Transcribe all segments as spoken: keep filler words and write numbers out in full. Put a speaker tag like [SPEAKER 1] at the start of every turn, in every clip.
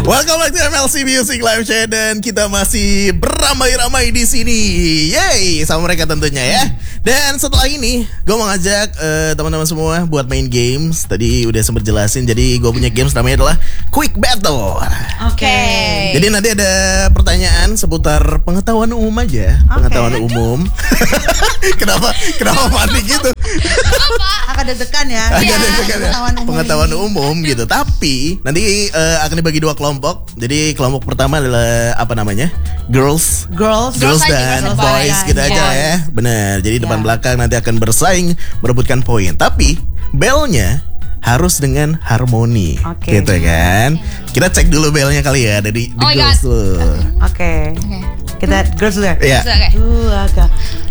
[SPEAKER 1] Welcome back to M L C Music Live Chat dan kita masih beramai-ramai di sini. Yeay, sama mereka tentunya ya. Dan setelah ini gue mau ngajak uh, teman-teman semua buat main games. Tadi udah sempat jelasin. Jadi gue punya games namanya adalah Quick Battle.
[SPEAKER 2] Oke. Okay.
[SPEAKER 1] Jadi nanti ada pertanyaan seputar pengetahuan umum aja. Okay. Pengetahuan umum. Kenapa kenapa panik gitu?
[SPEAKER 2] Agak deg-degan ya.
[SPEAKER 1] Agak deg-degan ya.
[SPEAKER 2] Pengetahuan umum,
[SPEAKER 1] pengetahuan umum gitu. Tapi nanti uh, akan dibagi dua kelompok. Jadi kelompok pertama adalah apa namanya? Girls.
[SPEAKER 2] Girls.
[SPEAKER 1] Girls,
[SPEAKER 2] Girls
[SPEAKER 1] dan
[SPEAKER 2] aja,
[SPEAKER 1] boys gitu
[SPEAKER 2] boys.
[SPEAKER 1] aja ya. Benar. Jadi depan
[SPEAKER 2] Ya.
[SPEAKER 1] belakang nanti akan bersaing merebutkan poin. Tapi belnya harus dengan harmoni.
[SPEAKER 2] Oke.
[SPEAKER 1] Gitu kan. Kita cek dulu belnya kali ya dari the
[SPEAKER 3] Oh my
[SPEAKER 1] girls
[SPEAKER 3] God.
[SPEAKER 1] dulu.
[SPEAKER 2] Oke.
[SPEAKER 3] Oke.
[SPEAKER 2] Kita girls dulu ya.
[SPEAKER 1] Iya.
[SPEAKER 3] Oke.
[SPEAKER 2] Uh, agak.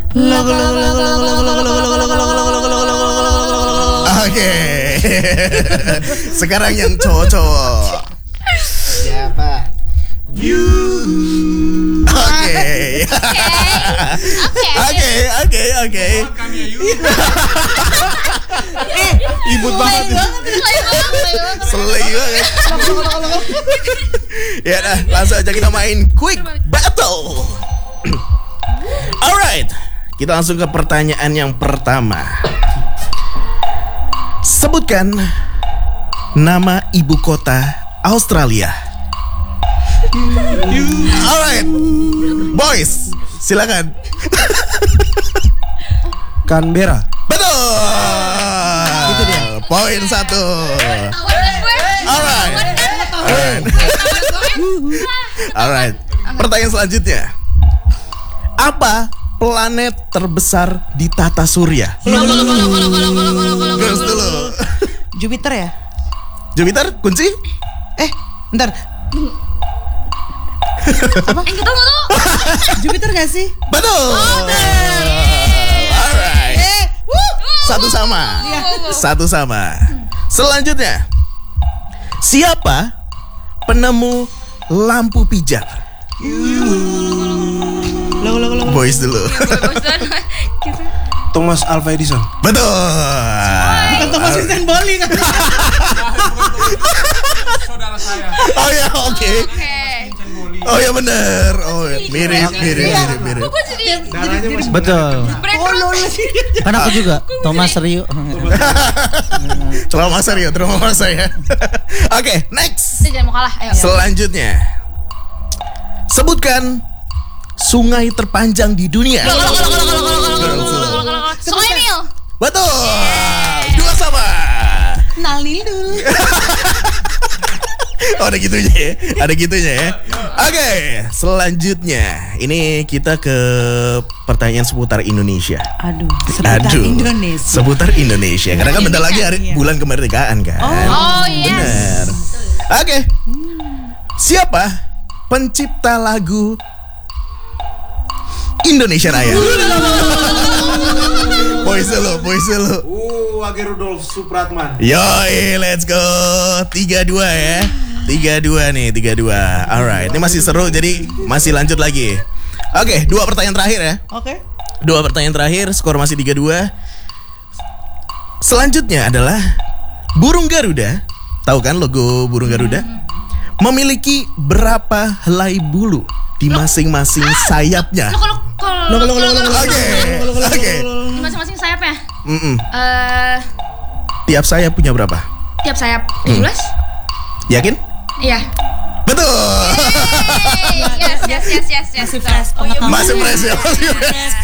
[SPEAKER 1] Oke. Sekarang yang cowok-cowok.
[SPEAKER 4] Siapa?
[SPEAKER 1] You. Oke. Oke, oke, oke.
[SPEAKER 2] Eh,
[SPEAKER 4] Ibut banget.
[SPEAKER 1] Selai banget. Ya dah, langsung aja kita main Quick Battle. Alright, kita langsung ke pertanyaan yang pertama. Sebutkan nama ibu kota Australia. Alright, boys, silakan.
[SPEAKER 4] Canberra.
[SPEAKER 1] Betul.
[SPEAKER 4] Itu dia.
[SPEAKER 1] Poin satu. Alright. Alright. Alright. Pertanyaan selanjutnya. Apa planet terbesar di tata surya? Girls dulu.
[SPEAKER 2] Jupiter ya?
[SPEAKER 1] Jupiter, kunci?
[SPEAKER 2] Eh, bentar. Apa?
[SPEAKER 3] Enggak tahu tuh.
[SPEAKER 2] Jupiter gak sih?
[SPEAKER 1] Betul. Alright.
[SPEAKER 2] Eh, wuh.
[SPEAKER 1] Satu sama. Satu sama. Selanjutnya. Siapa penemu lampu pijar?
[SPEAKER 2] Lo lo lo.
[SPEAKER 1] Boys dulu.
[SPEAKER 4] Thomas Alva Edison.
[SPEAKER 1] Betul.
[SPEAKER 2] Bukan Thomas Edison bowling.
[SPEAKER 4] Saudara saya.
[SPEAKER 1] Oh ya, oke.
[SPEAKER 3] Oke.
[SPEAKER 1] Oh ya benar. Oh ya. mirip, mirip, mirip, mirip.
[SPEAKER 3] Gue jadi
[SPEAKER 4] Darahnya masih
[SPEAKER 5] Betul.
[SPEAKER 2] Oh lo lo sih.
[SPEAKER 5] Kan aku juga Thomas Rio.
[SPEAKER 1] Trauma saya, trauma saya. Oke, next.
[SPEAKER 3] jangan mau kalah. Ayo.
[SPEAKER 1] Selanjutnya, sebutkan sungai terpanjang di dunia.
[SPEAKER 3] Sungai Nil.
[SPEAKER 1] Betul. Dua sama.
[SPEAKER 2] Nal Nil dulu.
[SPEAKER 1] Oh, ada gitunya ya. Ada gitunya ya. Oke, selanjutnya ini kita ke pertanyaan seputar Indonesia.
[SPEAKER 2] Aduh, seputar
[SPEAKER 1] Aduh,
[SPEAKER 2] Indonesia.
[SPEAKER 1] seputar Indonesia. Karena kan bentar lagi hari
[SPEAKER 2] Iya.
[SPEAKER 1] bulan kemerdekaan kan.
[SPEAKER 3] Oh yes.
[SPEAKER 1] Benar. Oke. Siapa pencipta lagu Indonesia Raya? Boys dulu, boys dulu.
[SPEAKER 4] Uh, Wage Rudolf Supratman.
[SPEAKER 1] Yoi, let's go. tiga dua ya. tiga dua nih, tiga dua. Alright, ini masih seru jadi masih lanjut lagi. Oke, dua pertanyaan terakhir ya.
[SPEAKER 2] Oke.
[SPEAKER 1] Dua pertanyaan terakhir, skor masih tiga dua. Selanjutnya adalah burung Garuda. Tahu kan logo burung Garuda? Memiliki berapa helai bulu di masing-masing sayapnya?
[SPEAKER 3] Lo kalau kalau
[SPEAKER 1] Oke, oke.
[SPEAKER 3] di masing-masing sayapnya.
[SPEAKER 1] Mm-mm.
[SPEAKER 3] Eh,
[SPEAKER 1] Tiap sayap punya berapa?
[SPEAKER 3] tiap sayap tujuh belas.
[SPEAKER 1] Yakin?
[SPEAKER 3] Iya.
[SPEAKER 1] Betul.
[SPEAKER 3] Yes, yes, yes, yes, yes.
[SPEAKER 2] Masih fresh pengetahuan.
[SPEAKER 1] Masih fresh ya, masih fresh.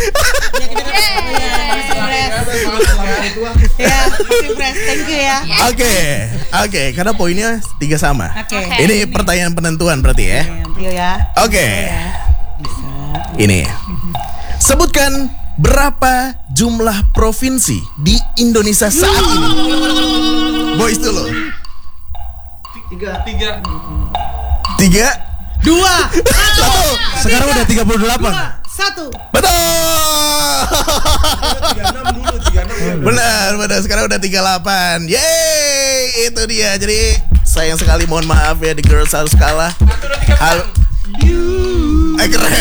[SPEAKER 2] Ya, masih fresh. Thank you ya.
[SPEAKER 1] Oke, oke, karena poinnya tiga sama.
[SPEAKER 2] Oke.
[SPEAKER 1] Ini pertanyaan penentuan berarti ya.
[SPEAKER 2] Trio ya.
[SPEAKER 1] Oke, ini sebutkan berapa jumlah provinsi di Indonesia saat ini? Boys dulu.
[SPEAKER 4] Tiga. Tiga.
[SPEAKER 1] Tiga,
[SPEAKER 2] Dua.
[SPEAKER 1] satu.
[SPEAKER 5] Sekarang udah tiga puluh delapan.
[SPEAKER 2] Satu.
[SPEAKER 1] Betul.
[SPEAKER 4] Tiga enam dulu. Tiga enam.
[SPEAKER 1] Benar, benar. Sekarang udah tiga delapan. Yeay, itu dia. Jadi sayang sekali, mohon maaf ya, the girls harus kalah. Hal. Eh, keren.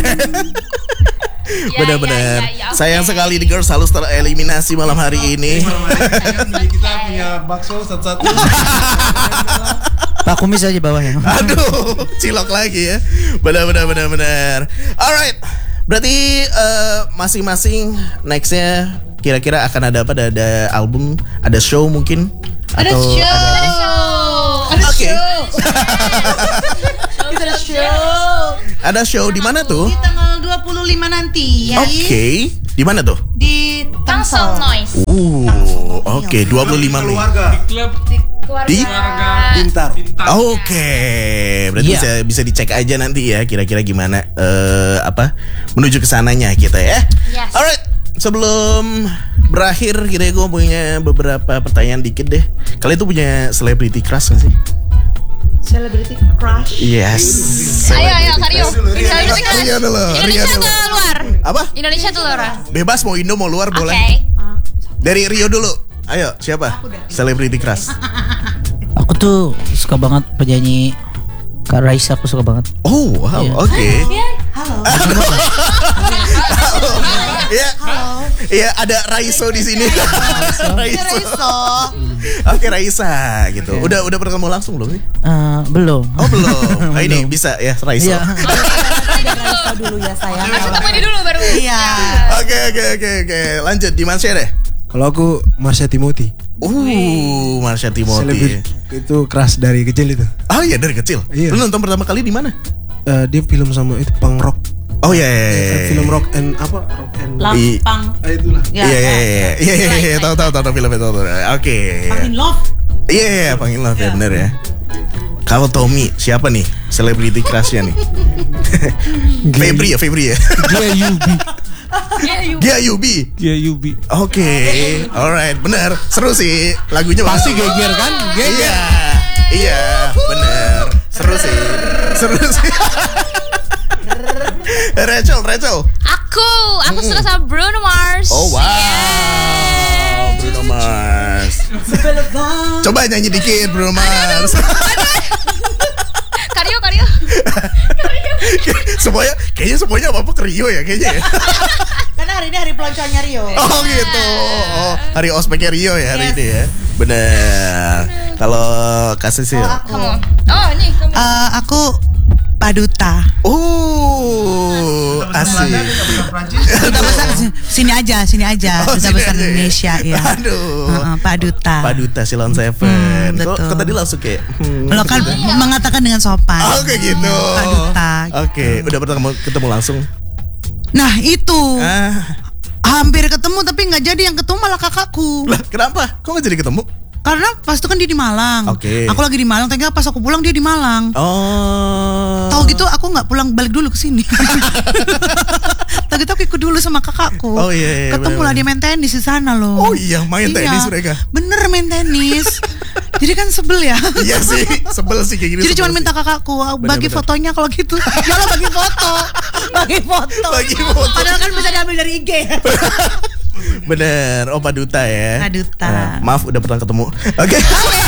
[SPEAKER 3] Ya,
[SPEAKER 1] Benar-benar.
[SPEAKER 3] ya, ya, ya, oke.
[SPEAKER 1] Sayang sekali the girls harus tereliminasi malam hari ini.
[SPEAKER 4] Kita punya bakso satu-satu.
[SPEAKER 5] Pak Kumis aja bawahnya.
[SPEAKER 1] Aduh, cilok lagi ya. Benar benar benar benar. Alright. Berarti eh, masing-masing nextnya kira-kira akan ada apa? Ada, ada album, ada show mungkin?
[SPEAKER 2] Ada
[SPEAKER 1] Atau
[SPEAKER 2] show.
[SPEAKER 3] Ada show.
[SPEAKER 2] Ada
[SPEAKER 1] Oke.
[SPEAKER 2] show. Kita ada show.
[SPEAKER 1] Ada show di mana tuh?
[SPEAKER 2] Di tanggal dua puluh lima nanti.
[SPEAKER 1] Oke. Di mana tuh?
[SPEAKER 2] Di
[SPEAKER 3] Tangsel Noise.
[SPEAKER 1] Uh, oke, dua puluh lima Mei.
[SPEAKER 4] Keluarga. Di klub
[SPEAKER 3] Keluarga.
[SPEAKER 1] Di?
[SPEAKER 4] keluarga
[SPEAKER 5] Pintar.
[SPEAKER 4] bintang.
[SPEAKER 1] Oke, berarti
[SPEAKER 5] Iya.
[SPEAKER 1] bisa bisa dicek aja nanti ya kira-kira gimana eh apa menuju ke sananya kita ya.
[SPEAKER 3] Yes.
[SPEAKER 1] Alright, sebelum berakhir kita gue punya beberapa pertanyaan dikit deh. Kalian tuh punya celebrity crush gak sih?
[SPEAKER 2] Celebrity Crush.
[SPEAKER 1] Yes.
[SPEAKER 3] Ayo ayo Karyo. Celebrity crush.
[SPEAKER 1] Rio dulu, Rio
[SPEAKER 3] Indonesia
[SPEAKER 1] dulu.
[SPEAKER 3] atau luar?
[SPEAKER 1] Apa?
[SPEAKER 3] Indonesia atau luar?
[SPEAKER 1] Bebas mau Indo mau luar
[SPEAKER 3] Oke.
[SPEAKER 1] boleh. Dari Rio dulu. Ayo, siapa? Celebrity crush.
[SPEAKER 5] Aku tuh suka banget penyanyi Kak Raisa, aku suka banget.
[SPEAKER 1] Oh, wow,
[SPEAKER 5] Iya.
[SPEAKER 1] oke.
[SPEAKER 2] Halo.
[SPEAKER 1] Iya. Iya, ada Raiso di sini. Raiso.
[SPEAKER 2] Reso.
[SPEAKER 1] Oke, Raisa gitu. Udah udah pernah ketemu langsung belum sih?
[SPEAKER 5] Eh, belum.
[SPEAKER 1] Oh, belum. Nah, ini bisa ya Raiso.
[SPEAKER 5] Iya.
[SPEAKER 2] Reso dulu ya sayang.
[SPEAKER 3] Aku ketemu dia dulu baru.
[SPEAKER 2] Iya.
[SPEAKER 1] Oke, oke, oke, oke. Lanjut di Marsha deh.
[SPEAKER 6] Kalau aku Marsha Timothy.
[SPEAKER 1] Uh, Marsha Timothy.
[SPEAKER 6] Celebrity itu keras dari kecil itu.
[SPEAKER 1] Oh iya, dari kecil.
[SPEAKER 6] Iya.
[SPEAKER 1] Lu nonton pertama kali di mana?
[SPEAKER 6] Eh, dia film sama itu punk rock.
[SPEAKER 1] Oh iya, iya, iya,
[SPEAKER 6] Eh,
[SPEAKER 1] iya.
[SPEAKER 6] film rock and apa? Rock and
[SPEAKER 2] Lampang.
[SPEAKER 6] Ah, itulah.
[SPEAKER 2] Ya,
[SPEAKER 1] Iya, iya,
[SPEAKER 2] ya.
[SPEAKER 1] iya, iya, iya, iya, tahu, tahu, tahu, tahu filmnya, tahu, tahu. Oke.
[SPEAKER 2] In Love.
[SPEAKER 1] Iya, iya, panggil love ya, bener ya. Kalau Tommy, siapa nih celebrity crushnya nih? Febri ya, Febri ya.
[SPEAKER 5] Dia Yubi.
[SPEAKER 1] Gia Yubi.
[SPEAKER 5] Dia Yubi.
[SPEAKER 1] Oke, alright, bener, seru sih lagunya.
[SPEAKER 5] Pasti
[SPEAKER 1] bagus.
[SPEAKER 5] geger kan? Geger.
[SPEAKER 1] Iya, iya, bener, seru sih, seru sih. Rachel, Rachel.
[SPEAKER 3] Aku, aku suka sama Bruno Mars.
[SPEAKER 1] Oh wow, Bruno Mars. Coba nyanyi dikit Bruno Mars.
[SPEAKER 3] Karyo, Karyo.
[SPEAKER 1] Semuanya, kayaknya semuanya apa apa ke Rio ya kayaknya ya.
[SPEAKER 2] Karena hari ini hari peloncoannya Rio.
[SPEAKER 1] Oh gitu. Oh, hari ospeknya Rio ya hari
[SPEAKER 2] Yes.
[SPEAKER 1] ini ya. Bener. Kalau kasih sih.
[SPEAKER 2] Oh, aku.
[SPEAKER 3] Kamu. Oh, ini kamu.
[SPEAKER 2] Eh, aku Paduta.
[SPEAKER 1] Oh, asik.
[SPEAKER 2] Duta besar sini aja, sini aja.
[SPEAKER 1] Oh,
[SPEAKER 2] Duta
[SPEAKER 1] sini
[SPEAKER 2] besar
[SPEAKER 1] aja ya?
[SPEAKER 2] Indonesia ya.
[SPEAKER 1] Aduh.
[SPEAKER 2] Heeh, Paduta.
[SPEAKER 1] Paduta Silon Seven.
[SPEAKER 2] Hmm,
[SPEAKER 1] Kok
[SPEAKER 2] betul.
[SPEAKER 1] kok tadi langsung kayak hmm,
[SPEAKER 2] Lo kan mengatakan dengan sopan.
[SPEAKER 1] Oh kayak gitu.
[SPEAKER 2] Paduta.
[SPEAKER 1] Oke, udah pernah ketemu, ketemu langsung?
[SPEAKER 2] Nah itu
[SPEAKER 1] Ah,
[SPEAKER 2] hampir ketemu tapi nggak jadi, yang ketemu malah kakakku.
[SPEAKER 1] lah kenapa? Kok nggak jadi ketemu?
[SPEAKER 2] Karena pas itu kan dia di Malang.
[SPEAKER 1] Oke.
[SPEAKER 2] Aku lagi di Malang, ternyata pas aku pulang dia di Malang.
[SPEAKER 1] Oh.
[SPEAKER 2] Tahu gitu aku nggak pulang balik dulu ke sini. Tahu gitu aku ikut dulu sama kakakku.
[SPEAKER 1] Oh, iya, iya,
[SPEAKER 2] Ketemu lah
[SPEAKER 1] bener-bener.
[SPEAKER 2] dia main tenis di sana loh.
[SPEAKER 1] Oh iya, main tenis mereka.
[SPEAKER 2] Bener main tenis. Jadi kan sebel ya.
[SPEAKER 1] Iya sih, sebel sih kayak gini.
[SPEAKER 2] Jadi
[SPEAKER 1] sebel
[SPEAKER 2] cuma
[SPEAKER 1] sih.
[SPEAKER 2] minta kakakku bagi
[SPEAKER 1] Bener-bener.
[SPEAKER 2] fotonya kalau gitu. Ya lo bagi foto. Bagi foto.
[SPEAKER 1] Bagi foto.
[SPEAKER 2] Padahal kan bisa diambil dari I G.
[SPEAKER 1] Bener, oh Paduta ya.
[SPEAKER 2] Paduta.
[SPEAKER 1] Nah, maaf udah pernah ketemu. Oke.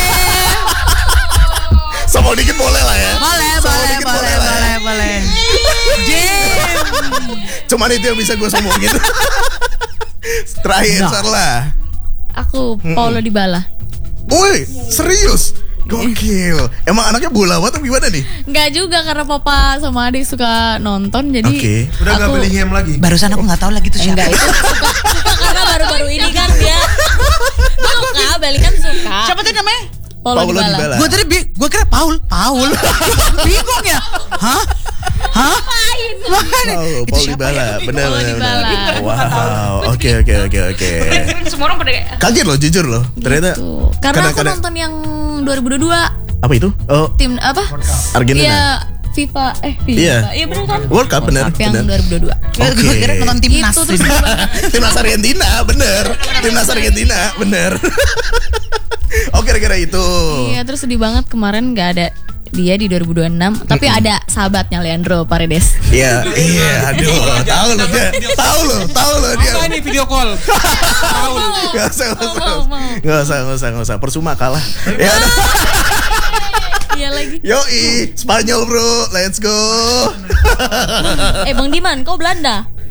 [SPEAKER 1] Sombong dikit boleh lah ya.
[SPEAKER 2] Boleh,
[SPEAKER 1] Sombong
[SPEAKER 2] boleh,
[SPEAKER 1] dikit
[SPEAKER 2] boleh,
[SPEAKER 1] lah ya.
[SPEAKER 2] boleh, boleh. Jim.
[SPEAKER 1] Cuman itu yang bisa gue sombong gitu. Terakhir
[SPEAKER 5] Nah.
[SPEAKER 1] Sarla.
[SPEAKER 3] Aku Paulo Dybala.
[SPEAKER 1] Woi, serius? Gokil. Emang anaknya bola banget atau gimana nih?
[SPEAKER 3] Enggak juga karena papa sama adik suka nonton jadi
[SPEAKER 1] Oke.
[SPEAKER 4] Udah nggak
[SPEAKER 3] aku-
[SPEAKER 4] Bellingham lagi.
[SPEAKER 2] Barusan aku nggak tahu lagi tuh siapa.
[SPEAKER 3] Enggak itu suka, suka karena baru-baru ini kan dia suka, Bali kan suka.
[SPEAKER 2] Siapa tuh namanya?
[SPEAKER 3] Paulo,
[SPEAKER 1] Paulo
[SPEAKER 3] Dybala.
[SPEAKER 1] Dybala.
[SPEAKER 2] Gue tadi bi- gue kira Paul, Paul. Bingung ya? Hah? Hah? Makanya
[SPEAKER 1] Oh,
[SPEAKER 2] itu
[SPEAKER 1] Paul
[SPEAKER 2] siapa
[SPEAKER 1] Dybala,
[SPEAKER 2] ya?
[SPEAKER 1] bener
[SPEAKER 3] Paulo
[SPEAKER 1] bener
[SPEAKER 3] Dybala.
[SPEAKER 1] bener. Wow, oke oke oke oke.
[SPEAKER 3] Semua orang pada kayak
[SPEAKER 1] Kaget loh, jujur loh. Ternyata
[SPEAKER 3] gitu. Karena aku
[SPEAKER 1] kadang-kadang-
[SPEAKER 3] nonton yang dua ribu dua puluh dua
[SPEAKER 1] apa itu? Oh,
[SPEAKER 3] tim apa?
[SPEAKER 1] Argentina.
[SPEAKER 3] Iya, FIFA eh FIFA.
[SPEAKER 1] Iya.
[SPEAKER 3] Iya benar kan?
[SPEAKER 1] World Cup, benar,
[SPEAKER 3] Cup yang
[SPEAKER 1] benar.
[SPEAKER 3] dua ribu dua puluh dua.
[SPEAKER 2] Gue kira nonton timnas.
[SPEAKER 3] Itu terus seru banget.
[SPEAKER 1] Timnas Argentina, bener. Timnas Argentina, bener. Oh, kira-kira itu.
[SPEAKER 3] Iya, terus sedih banget kemarin nggak ada dia di dua ribu dua puluh enam, tapi ada sahabatnya Leandro Paredes.
[SPEAKER 1] Iya, iya, aduh, tahu loh dia, tahu loh, tahu loh dia.
[SPEAKER 4] Apa ini video call? Paul.
[SPEAKER 1] Gak usah, gak usah,
[SPEAKER 3] Mau, mau.
[SPEAKER 1] gak usah, gak usah, gak usah. Persuma kalah. Ya, udah.
[SPEAKER 3] Iya lagi.
[SPEAKER 1] Yoi, Spanyol bro, let's go.
[SPEAKER 3] Eh Bang Diman, kau Belanda?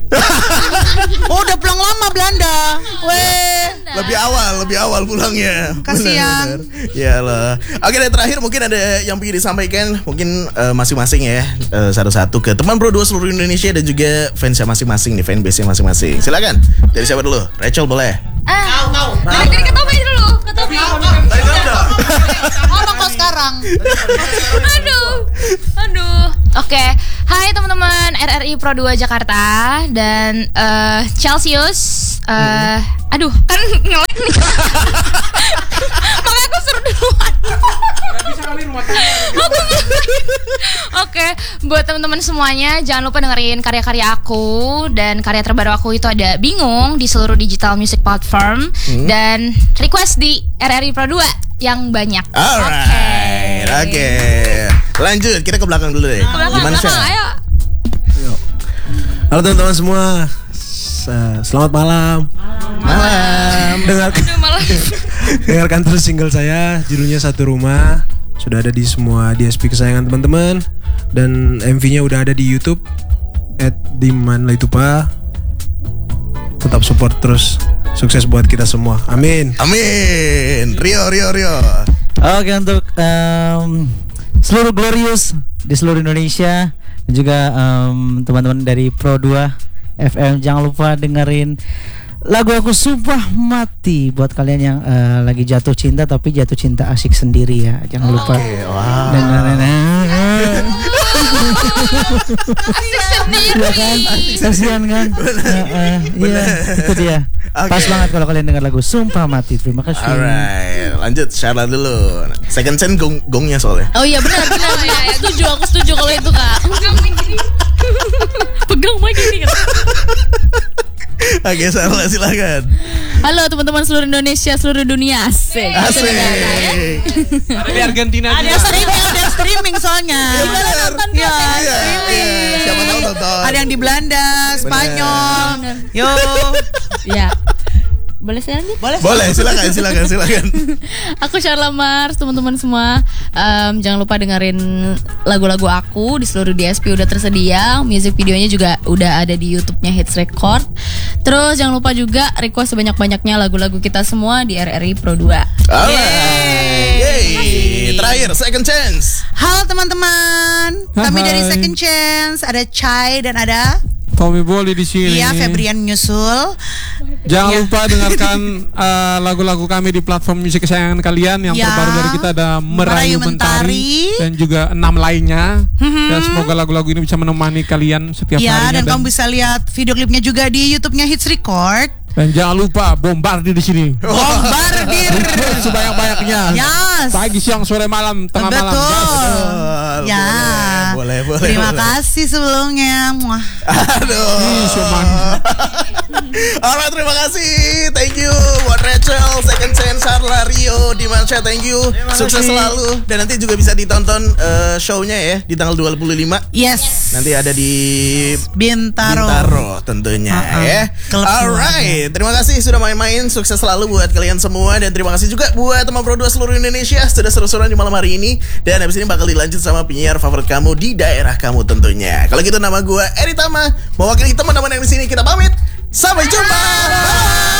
[SPEAKER 2] Oh, udah pulang lama Belanda. Weh.
[SPEAKER 1] Lebih awal, lebih awal pulangnya.
[SPEAKER 2] Kasihan.
[SPEAKER 1] Ya lah. Oke, dan terakhir mungkin ada yang ingin disampaikan mungkin eh, masing-masing ya, eh, satu-satu ke teman Pro dua seluruh Indonesia dan juga fansnya masing-masing nih, fanbase-nya masing-masing. Silakan. Dari siapa dulu? Rachel boleh.
[SPEAKER 3] Ah, dari dari ke Tobi dulu, ke Tobi.
[SPEAKER 2] Ngomong kok sekarang.
[SPEAKER 3] Aduh, aduh. Oke, hai teman-teman R R I Pro dua Jakarta dan eh, Celsius. eh, Aduh, kan ngelek nih. Makanya aku suruh duluan. Oke, buat teman-teman semuanya, jangan lupa dengerin karya-karya aku dan karya terbaru aku itu ada Bingung di seluruh digital music platform dan request di R R I Pro dua yang banyak.
[SPEAKER 1] Alright. Oke. Lanjut, kita ke belakang dulu deh.
[SPEAKER 3] Ke belakang,
[SPEAKER 1] Gimana
[SPEAKER 3] belakang,
[SPEAKER 1] Syah?
[SPEAKER 3] ayo.
[SPEAKER 6] Halo teman-teman semua. S- Selamat malam.
[SPEAKER 1] Malam.
[SPEAKER 6] Dengarkan,
[SPEAKER 3] Aduh, malah.
[SPEAKER 6] dengarkan terus single saya, judulnya Satu Rumah. Sudah ada di semua D S P kesayangan teman-teman. Dan M V-nya udah ada di YouTube at dimanlaitupa. Tetap support terus. Sukses buat kita semua. Amin.
[SPEAKER 1] Amin. Rio, Rio, Rio.
[SPEAKER 5] Oke, untuk em, seluruh Glorious di seluruh Indonesia dan juga em, teman-teman dari Pro dua F M, jangan lupa dengerin lagu aku Sumpah Mati buat kalian yang eh, lagi jatuh cinta tapi jatuh cinta asik sendiri ya. Jangan lupa
[SPEAKER 1] Wow.
[SPEAKER 5] dengerin.
[SPEAKER 3] Asik sendiri.
[SPEAKER 5] Iya kan? Kasihan kan? Heeh, Iya, itu dia.
[SPEAKER 1] Oke.
[SPEAKER 5] Pas banget kalau kalian dengar lagu Sumpah Mati. Terima kasih.
[SPEAKER 1] Alright, lanjut Syarla dulu. Second Sen gong gongnya soalnya.
[SPEAKER 3] Oh iya benar benar ya, ya. Setuju, aku setuju kalau itu kak. Pegang mic gini. Pegang mic gini kan.
[SPEAKER 1] Oke, Syarla silakan.
[SPEAKER 3] Halo teman-teman seluruh Indonesia, seluruh dunia. Asik.
[SPEAKER 1] Asik.
[SPEAKER 4] Ada di Argentina
[SPEAKER 2] Ada
[SPEAKER 4] juga.
[SPEAKER 2] streaming, ada streaming soalnya.
[SPEAKER 1] Bener.
[SPEAKER 2] Ya,
[SPEAKER 1] Iya,
[SPEAKER 2] streaming.
[SPEAKER 1] iya. Siapa tahu tonton.
[SPEAKER 2] Ada yang di Belanda, Spanyol. Yo.
[SPEAKER 3] Ya. Boleh saya lanjut?
[SPEAKER 2] Boleh.
[SPEAKER 1] Boleh, silakan, silakan, silakan.
[SPEAKER 3] Aku Syarla Mars, teman-teman semua. Em, jangan lupa dengerin lagu-lagu aku di seluruh D S P udah tersedia. Music videonya juga udah ada di YouTube-nya Hits Record. Terus jangan lupa juga request sebanyak-banyaknya lagu-lagu kita semua di R R I Pro dua.
[SPEAKER 1] Alright. Yeay. Terakhir, Second Chance.
[SPEAKER 2] Halo teman-teman. Kami
[SPEAKER 4] Hai.
[SPEAKER 2] dari Second Chance, ada Chai dan ada
[SPEAKER 4] Tommy Bolly di sini.
[SPEAKER 2] Iya, Febrian nyusul.
[SPEAKER 4] Jangan
[SPEAKER 2] Iya.
[SPEAKER 4] lupa dengarkan uh, lagu-lagu kami di platform musik kesayangan kalian. Yang
[SPEAKER 2] Ya.
[SPEAKER 4] terbaru dari kita ada Merayu
[SPEAKER 2] Merayu
[SPEAKER 4] Mentari,
[SPEAKER 2] Mentari.
[SPEAKER 4] dan juga enam lainnya. Dan semoga lagu-lagu ini bisa menemani kalian setiap
[SPEAKER 2] Ya,
[SPEAKER 4] harinya.
[SPEAKER 2] dan
[SPEAKER 4] Dan,
[SPEAKER 2] kamu bisa lihat video klipnya juga di YouTube-nya Hits Record.
[SPEAKER 4] dan jangan lupa bombardir di sini.
[SPEAKER 2] Bombardir.
[SPEAKER 4] Sebanyak-banyaknya.
[SPEAKER 2] Yes.
[SPEAKER 4] Pagi, siang, sore, malam, tengah malam.
[SPEAKER 2] Betul.
[SPEAKER 1] Betul.
[SPEAKER 2] Ya.
[SPEAKER 1] Boleh, boleh, boleh.
[SPEAKER 2] Terima
[SPEAKER 1] boleh.
[SPEAKER 2] kasih sebelumnya. Muah.
[SPEAKER 1] Aduh.
[SPEAKER 4] Ih, Syuman.
[SPEAKER 1] Alright, terima kasih. Thank you buat Rachel, Second Chance, Syarla, Rio, Dimansha, thank you. Sukses selalu. Dan nanti juga bisa ditonton eh, show-nya ya di tanggal dua puluh lima.
[SPEAKER 2] Yes.
[SPEAKER 1] Nanti ada di
[SPEAKER 2] Bintaro.
[SPEAKER 1] Bintaro tentunya
[SPEAKER 2] Uh-uh.
[SPEAKER 1] ya.
[SPEAKER 2] Klub
[SPEAKER 1] Alright, terima kasih sudah main-main. Sukses selalu buat kalian semua. Dan terima kasih juga buat teman Pro dua seluruh Indonesia sudah seru-seruan di malam hari ini. Dan habis ini bakal dilanjut sama penyiar favorit kamu di daerah kamu tentunya. Kalau gitu nama gue Eri Tama, mewakili teman-teman yang di sini, kita pamit. Sampai jumpa. Bye.